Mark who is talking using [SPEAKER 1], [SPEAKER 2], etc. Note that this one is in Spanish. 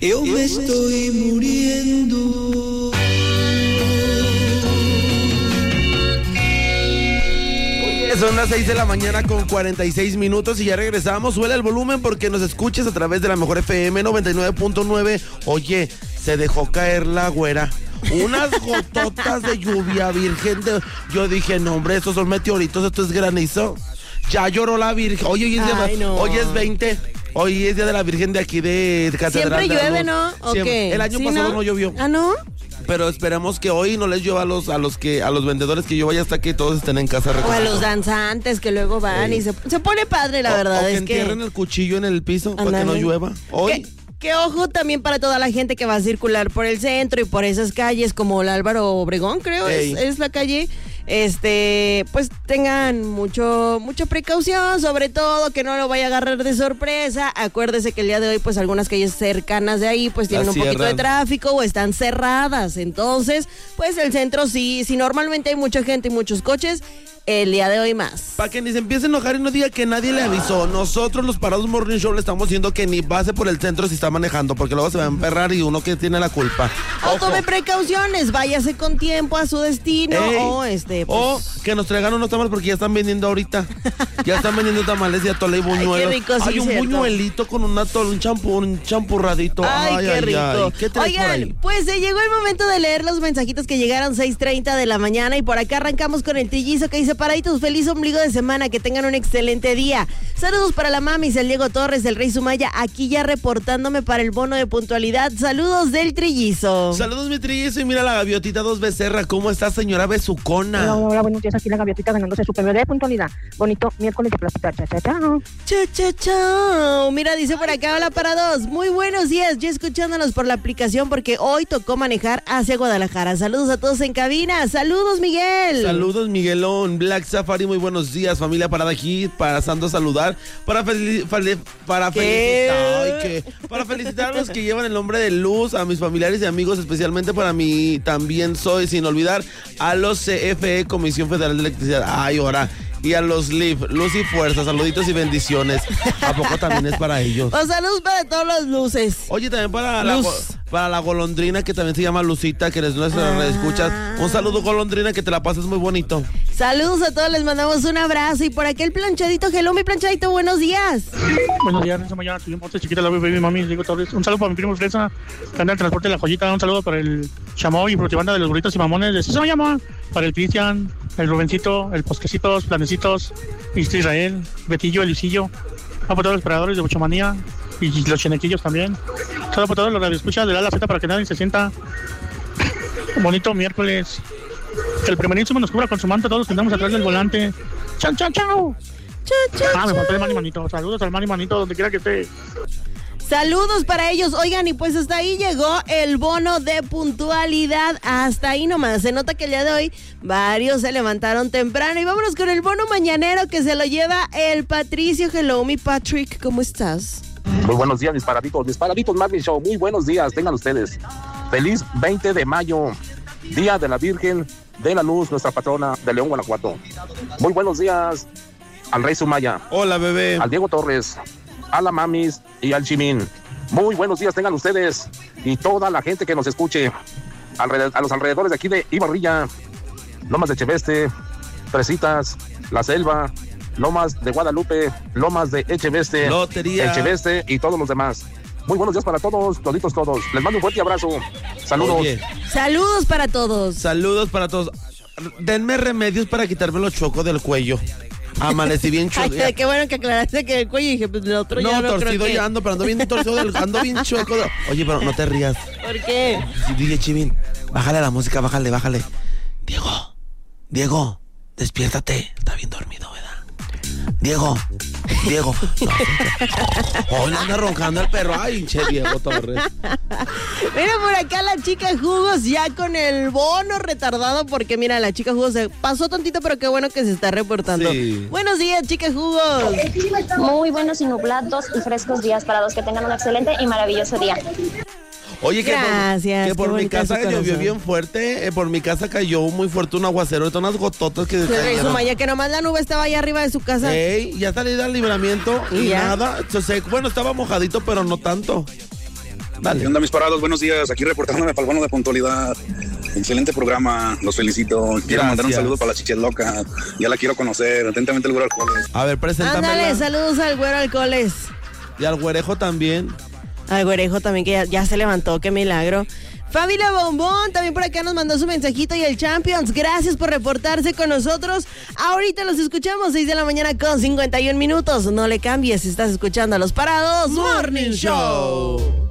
[SPEAKER 1] Yo me estoy muriendo.
[SPEAKER 2] Son las 6 de la mañana con 46 minutos y ya regresamos. Suele el volumen porque nos escuches a través de la mejor FM 99.9. Oye, se dejó caer la güera. Unas gototas de lluvia, virgen. Yo dije, no, hombre, estos son meteoritos, esto es granizo. Ya lloró la virgen. Oye, hoy es 20. Hoy es día de la Virgen de aquí de Catedral.
[SPEAKER 3] Siempre llueve, ¿no? ¿O qué?
[SPEAKER 2] El año pasado no llovió.
[SPEAKER 3] ¿Ah, no?
[SPEAKER 2] Pero esperemos que hoy no les llueva a los vendedores, que llueva ya hasta que todos estén en casa.
[SPEAKER 3] O a los danzantes que luego van y se pone padre, la verdad.
[SPEAKER 2] O
[SPEAKER 3] es
[SPEAKER 2] que entierren el cuchillo en el piso para que no llueva. Hoy.
[SPEAKER 3] Que ojo también para toda la gente que va a circular por el centro y por esas calles como el Álvaro Obregón, creo, es la calle. Pues tengan mucha precaución, sobre todo que no lo vaya a agarrar de sorpresa. Acuérdese que el día de hoy, pues algunas calles cercanas de ahí, pues tienen un poquito de tráfico o están cerradas. Entonces, pues el centro sí, si normalmente hay mucha gente y muchos coches, el día de hoy más.
[SPEAKER 2] Para que ni se empiece a enojar y no diga que nadie le avisó. Nosotros los Parados Morning Show le estamos diciendo que ni pase por el centro si está manejando, porque luego se va a emperrar y uno que tiene la culpa.
[SPEAKER 3] O tome precauciones, váyase con tiempo a su destino.
[SPEAKER 2] O que nos traigan unos tamales porque ya están vendiendo ahorita. Ya están vendiendo tamales de atole y buñuelos.
[SPEAKER 3] Ay, qué rico,
[SPEAKER 2] hay un buñuelito con un atole, un champurradito.
[SPEAKER 3] Ay, qué rico.
[SPEAKER 2] Ay. ¿Qué traes por ahí?
[SPEAKER 3] Pues llegó el momento de leer los mensajitos que llegaron 6:30 de la mañana y por acá arrancamos con el trillizo que dice: paraditos, feliz ombligo de semana, que tengan un excelente día. Saludos para la mami, el Diego Torres, el Rey Sumaya, aquí ya reportándome para el bono de puntualidad. Saludos del trillizo.
[SPEAKER 2] Saludos, mi trillizo, y mira la gaviotita 2 Becerra. ¿Cómo está, señora besucona?
[SPEAKER 4] Hola, buenos días, aquí la gaviotita ganándose su premio de puntualidad. Bonito miércoles de plaza. Chao.
[SPEAKER 3] Chao. Mira, dice por acá, hola para dos. Muy buenos días, ya escuchándonos por la aplicación porque hoy tocó manejar hacia Guadalajara. Saludos a todos en cabina. Saludos, Miguel.
[SPEAKER 2] Saludos, Miguelón. Black Safari, muy buenos días, familia parada aquí, pasando a saludar, para felicitar a los que llevan el nombre de Luz, a mis familiares y amigos, especialmente para mí también soy, sin olvidar a los CFE, Comisión Federal de Electricidad, ahora, y a los LIF, Luz y Fuerza, saluditos y bendiciones. ¿A poco también es para ellos?
[SPEAKER 3] O saludos para todos los luces.
[SPEAKER 2] Oye, también para la golondrina, que también se llama Lucita, que eres nuestra escuchas. Un saludo, golondrina, que te la pases muy bonito.
[SPEAKER 3] Saludos a todos, les mandamos un abrazo. Y por aquí el planchadito, hello, mi planchadito, buenos días.
[SPEAKER 5] Buenos días, esta mañana tuvimos chiquita la baby mami, Diego Torres. Un saludo para mi primo Fresa, que anda en el transporte de la Joyita. Un saludo para el Chamoy y Frutibanda de los Burritos y Mamones de César Llama. Para el Cristian, el Rubencito, el Posquecitos, Planecitos, Israel, Betillo, el Luisillo. Para todos los operadores de Bochomanía y los chenequillos también. Todo para todos los radioescuchas de la feta para que nadie se sienta. Bonito miércoles. Que el primerísimo nos cubra con su manto, todos los que andamos atrás del volante. ¡Chao! Me faltó el Mani Manito. Saludos al Mani Manito, donde quiera que esté.
[SPEAKER 3] Saludos para ellos. Oigan, y pues hasta ahí llegó el bono de puntualidad. Hasta ahí nomás. Se nota que el día de hoy varios se levantaron temprano. Y vámonos con el bono mañanero que se lo lleva el Patricio. Hello, mi Patrick, ¿cómo estás?
[SPEAKER 6] Muy buenos días, mis paraditos Marvin Show. Muy buenos días, tengan ustedes. Feliz 20 de mayo, Día de la Virgen de la Luz, nuestra patrona de León, Guanajuato. Muy buenos días al Rey Sumaya.
[SPEAKER 2] Hola, bebé.
[SPEAKER 6] Al Diego Torres, a la Mamis y al Chimín. Muy buenos días tengan ustedes y toda la gente que nos escuche a los alrededores de aquí de Ibarrilla, Lomas de Echeveste, Fresitas, La Selva, Lomas de Guadalupe, Lomas de Echeveste,
[SPEAKER 2] Lotería,
[SPEAKER 6] Echeveste y todos los demás. Muy buenos días para todos, toditos todos. Les mando un fuerte abrazo. Saludos.
[SPEAKER 2] Oye.
[SPEAKER 3] Saludos para todos.
[SPEAKER 2] Saludos para todos. Denme remedios para quitarme los chocos del cuello. Amanecí bien choco.
[SPEAKER 3] Ay, qué bueno que aclaraste que el cuello y dije, pues el otro ya no
[SPEAKER 2] torcido
[SPEAKER 3] creo
[SPEAKER 2] ya ando, pero ando bien torcido, ando bien choco. Oye, pero no te rías.
[SPEAKER 3] ¿Por qué?
[SPEAKER 2] DJ Chivin, bájale la música, bájale. Diego, despiértate. Está bien dormido, ¿verdad? Diego. No, hoy anda roncando el perro. Ay, che, Diego Torres.
[SPEAKER 3] Mira por acá la chica Jugos ya con el bono retardado, porque mira, la chica Jugos se pasó tantito, pero qué bueno que se está reportando.
[SPEAKER 2] Sí.
[SPEAKER 3] Buenos días, chica Jugos.
[SPEAKER 7] Muy buenos y nublados y frescos días para los que tengan un excelente y maravilloso día.
[SPEAKER 2] Oye,
[SPEAKER 3] gracias,
[SPEAKER 2] que por mi casa llovió bien fuerte, por mi casa cayó muy fuerte un aguacero, unas gototas que
[SPEAKER 3] Sumaya, que nomás la nube estaba allá arriba de su casa.
[SPEAKER 2] Ya salí del libramiento y nada, entonces, bueno, estaba mojadito, pero no tanto. Dale.
[SPEAKER 8] ¿Qué onda, mis parados? Buenos días. Aquí reportándome para el bono de puntualidad. Excelente programa. Los felicito. Quiero mandar un saludo para la Chiches Loca. Ya la quiero conocer. Atentamente, el Güero Alcoholes.
[SPEAKER 2] A ver, preséntamela.
[SPEAKER 3] Ándale, saludos al Güero Alcoholes.
[SPEAKER 2] Y al Güerejo también.
[SPEAKER 3] Al Güerejo también, que ya se levantó. Qué milagro. Fábila Bombón también por acá nos mandó su mensajito, y el Champions, gracias por reportarse con nosotros. Ahorita los escuchamos 6 de la mañana con 51 minutos. No le cambies, estás escuchando a Los Parados Morning Show.